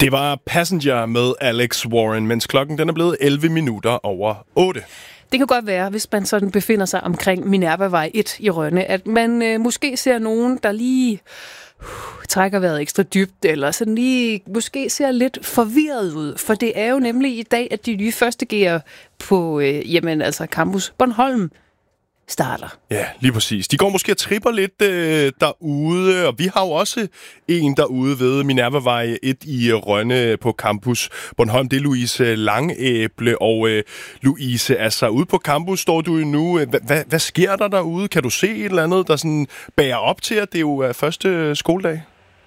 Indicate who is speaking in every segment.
Speaker 1: Det var Passenger med Alex Warren, mens klokken den er blevet 11 minutter over 8.
Speaker 2: Det kan godt være, hvis man sådan befinder sig omkring Minervavej 1 i Rønne, at man måske ser nogen, der lige trækker vejret ekstra dybt, eller sådan lige måske ser lidt forvirret ud. For det er jo nemlig i dag, at de nye første G'er på Campus Bornholm starter.
Speaker 1: Ja, lige præcis. De går måske og tripper lidt derude, og vi har jo også en derude ved Minervavej 1 i Rønne på Campus Bornholm. Det er Louise Langæble, og Louise, altså ude på campus står du jo nu. Hvad sker der derude? Kan du se et eller andet, der sådan bærer op til, at det jo er første skoledag?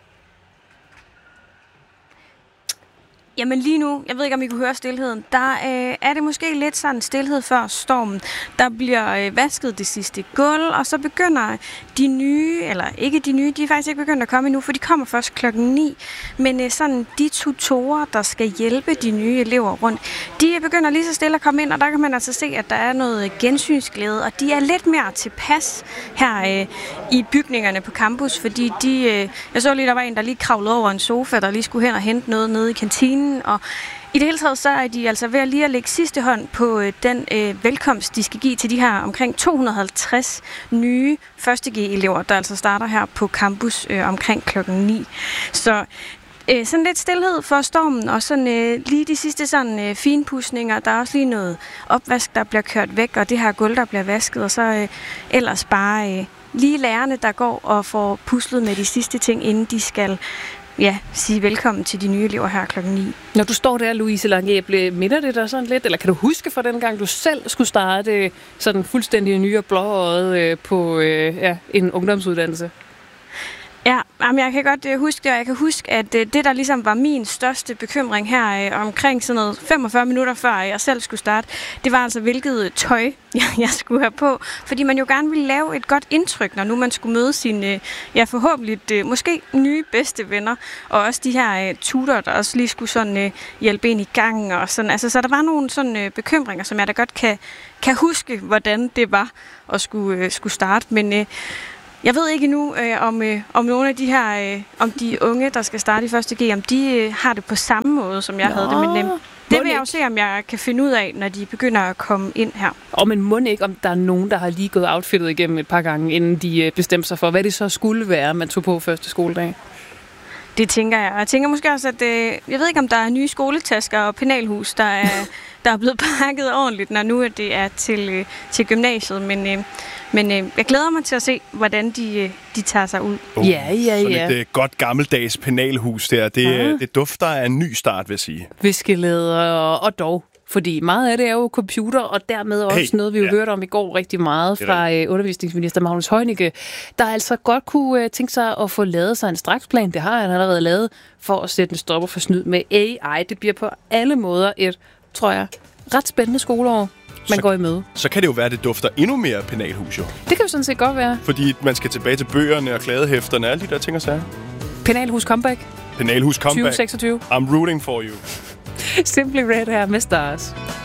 Speaker 3: Jamen lige nu, jeg ved ikke, om I kunne høre stilheden, der er det måske lidt sådan stilhed før stormen. Der bliver vasket det sidste gulv, og så begynder de nye, eller ikke de nye, de er faktisk ikke begyndt at komme endnu, for de kommer først klokken 9. Men sådan de tutorer, der skal hjælpe de nye elever rundt, de begynder lige så stille at komme ind, og der kan man altså se, at der er noget gensynsglæde, og de er lidt mere tilpas her i bygningerne på campus, fordi jeg så lige, der var en, der lige kravlede over en sofa, der lige skulle hen og hente noget nede i kantinen. Og i det hele taget, så er de altså ved at lige at lægge sidste hånd på den velkomst, de skal give til de her omkring 250 nye 1.G-elever, der altså starter her på campus omkring klokken 9. Så sådan lidt stilhed for stormen, og sådan lige de sidste sådan finpudsninger. Der er også lige noget opvask, der bliver kørt væk, og det her gulv, der bliver vasket, og så ellers bare lige lærerne, der går og får puslet med de sidste ting, inden de skal sige velkommen til de nye elever her klokken 9.
Speaker 2: Når du står der, Louise Langæble, minder det dig sådan lidt, eller kan du huske fra den gang, du selv skulle starte sådan fuldstændig ny og blåøjet på en ungdomsuddannelse?
Speaker 3: Ja, jeg kan godt huske det, og jeg kan huske, at det, der ligesom var min største bekymring her omkring sådan noget 45 minutter før jeg selv skulle starte, det var altså, hvilket tøj jeg skulle have på. Fordi man jo gerne ville lave et godt indtryk, når nu man skulle møde sine, forhåbentlig måske nye bedste venner, og også de her tutorer, der også lige skulle sådan hjælpe en i gang og sådan. Altså, så der var nogle sådan bekymringer, som jeg da godt kan huske, hvordan det var at skulle starte, men jeg ved ikke endnu, om nogle af de her, om de unge, der skal starte i 1.G, om de har det på samme måde, som jeg havde det. Men det vil jeg jo se, om jeg kan finde ud af, når de begynder at komme ind her.
Speaker 2: Men må ikke, om der er nogen, der har lige gået outfittet igennem et par gange, inden de bestemte sig for, hvad det så skulle være, man tog på første skoledag?
Speaker 3: Det tænker jeg. Jeg tænker måske også, at jeg ved ikke, om der er nye skoletasker og penalhus, der er blevet pakket ordentligt, når nu det er til gymnasiet. Men jeg glæder mig til at se, hvordan de tager sig ud.
Speaker 1: Sådan et godt gammeldags penalhus der. Det dufter af en ny start, vil jeg sige.
Speaker 2: Viskelæder og dog. Fordi meget af det er jo computer, og dermed også noget, vi jo hørte om i går rigtig meget fra undervisningsminister Magnus Heunicke, der altså godt kunne tænke sig at få lavet sig en straksplan. Det har han allerede lavet for at sætte en stopper for snyd med AI. Det bliver på alle måder et, tror jeg, ret spændende skoleår, man går i møde. Så
Speaker 1: kan det jo være, at det dufter endnu mere penalhus, jo.
Speaker 2: Det kan jo sådan set godt være.
Speaker 1: Fordi man skal tilbage til bøgerne og kladehæfterne og alle de der ting og sager.
Speaker 2: Penalhus comeback.
Speaker 1: Penalhus comeback.
Speaker 2: 2026.
Speaker 1: I'm rooting for you.
Speaker 2: Simply Red her med Stars.